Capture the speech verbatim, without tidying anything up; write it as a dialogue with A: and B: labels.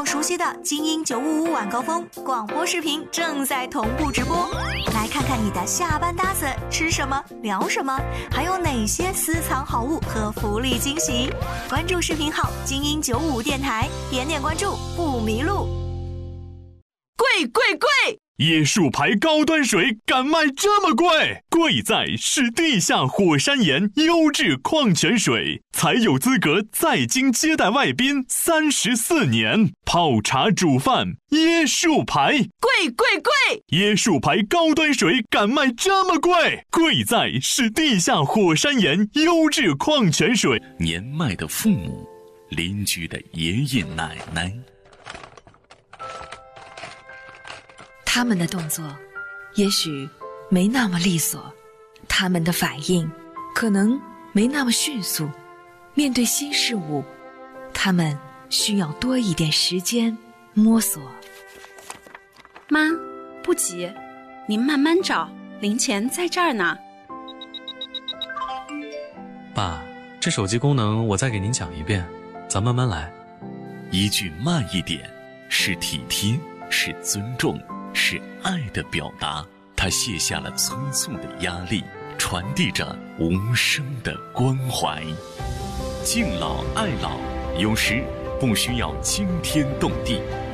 A: 熟悉的精英九五五晚高峰广播视频正在同步直播，来看看你的下班搭子吃什么聊什么，还有哪些私藏好物和福利惊喜。关注视频号精英九五五电台，点点关注不迷路。
B: 贵贵贵！
C: 椰树牌高端水敢卖这么贵？贵在是地下火山岩优质矿泉水，才有资格在京接待外宾三十四年。泡茶煮饭，椰树牌，
B: 贵贵贵！
C: 椰树牌高端水敢卖这么贵？贵在是地下火山岩优质矿泉水。
D: 年迈的父母，邻居的爷爷奶奶，
E: 他们的动作也许没那么利索，他们的反应可能没那么迅速，面对新事物，他们需要多一点时间摸索。
F: 妈，不急，您慢慢找，零钱在这儿呢。
G: 爸，这手机功能我再给您讲一遍，咱慢慢来。
D: 一句慢一点，是体贴，是尊重，是爱的表达。他卸下了催促的压力，传递着无声的关怀。敬老爱老，有时不需要惊天动地，